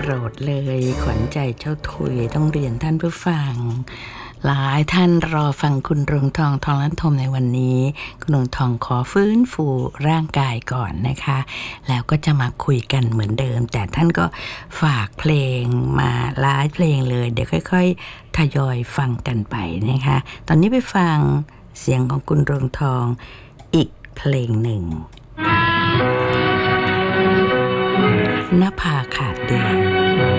รดเลยขวัญใจเจ้าถุยต้องเรียนท่านผู้ฟังหลายท่านรอฟังคุณเรืองทองทองลันทมในวันนี้คุณเรืองทองขอฟื้นฟูร่างกายก่อนนะคะแล้วก็จะมาคุยกันเหมือนเดิมแต่ท่านก็ฝากเพลงมาหลายเพลงเลยเดี๋ยวค่อยๆทยอยฟังกันไปนะคะตอนนี้ไปฟังเสียงของคุณเรืองทองอีกเพลงหนึ่งนภาขาดเดือน